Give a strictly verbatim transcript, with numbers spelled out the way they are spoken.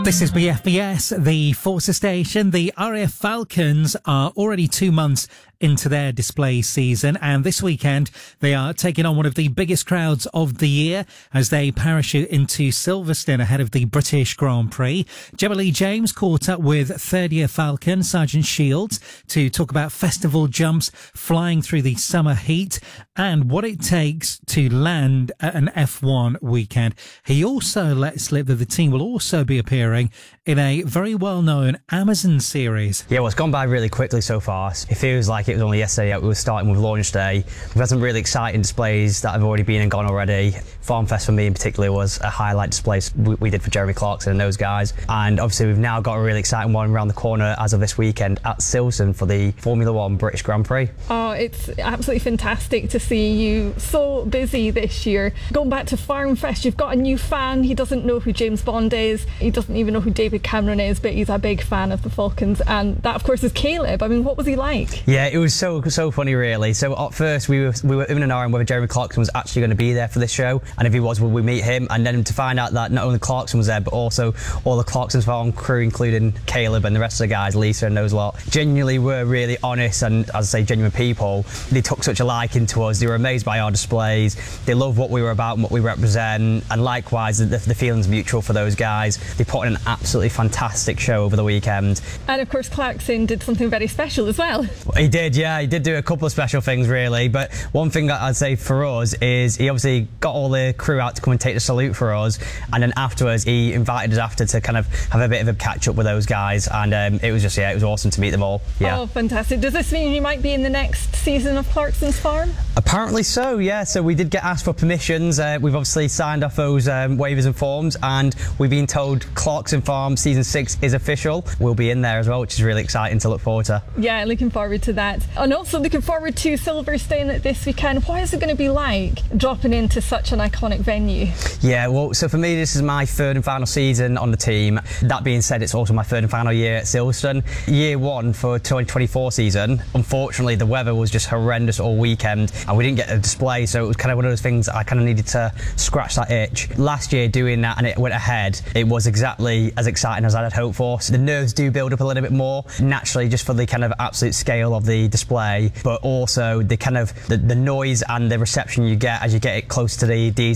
This is B F B S, the Forza station. The R A F Falcons are already two months into their display season, and this weekend they are taking on one of the biggest crowds of the year as they parachute into Silverstone ahead of the British Grand Prix. Gemma Lee James caught up with third year Falcon Sergeant Shields to talk about festival jumps, flying through the summer heat, and what it takes to land at an F one weekend. He also let slip that the team will also be appearing in a very well-known Amazon series. Yeah, well, it's gone by really quickly so far. It feels like it was only yesterday that we were starting with launch day. We've had some really exciting displays that have already been and gone already. Farm Fest for me in particular was a highlight display we, we did for Jeremy Clarkson and those guys. And obviously we've now got a really exciting one around the corner as of this weekend at Silverstone for the Formula One British Grand Prix. Oh, it's absolutely fantastic to see you so busy this year. Going back to Farm Fest, you've got a new fan. He doesn't know who James Bond is. He doesn't even know who David Cameron is, but he's a big fan of the Falcons. And that, of course, is Caleb. I mean, what was he like? Yeah, it was so so funny, really. So at first we were we were in and around whether Jeremy Clarkson was actually going to be there for this show, and if he was, would we meet him? And then to find out that not only Clarkson was there, but also all the Clarkson's Farm crew, including Caleb and the rest of the guys, Lisa and those lot, genuinely were really honest and, as I say, genuine people. They took such a liking to us. They were amazed by our displays. They loved what we were about and what we represent, and likewise, the, the feeling's mutual for those guys. They put on an absolutely fantastic show over the weekend. And of course, Clarkson did something very special as well. He did, yeah. He did do a couple of special things, really. But one thing that I'd say for us is he obviously got all the crew out to come and take the salute for us, and then afterwards he invited us after to kind of have a bit of a catch up with those guys, and um, it was just, yeah, it was awesome to meet them all. Yeah. Oh, fantastic. Does this mean you might be in the next season of Clarkson's Farm? Apparently so, yeah. So we did get asked for permissions. Uh, we've obviously signed off those um, waivers and forms, and we've been told Clarkson Farm season six is official. We'll be in there as well, which is really exciting to look forward to. Yeah, looking forward to that. And also looking forward to Silverstone this weekend. What is it going to be like dropping into such an iconic venue? Yeah, well, so for me, this is my third and final season on the team. That being said, it's also my third and final year at Silverstone. Year one for twenty twenty-four season, unfortunately, the weather was just horrendous all weekend, and we didn't get a display, so it was kind of one of those things I kind of needed to scratch that itch. Last year, doing that, and it went ahead, it was exactly as exciting as I had hoped for. So the nerves do build up a little bit more, naturally, just for the kind of absolute scale of the display, but also the kind of the, the noise and the reception you get as you get it close to the D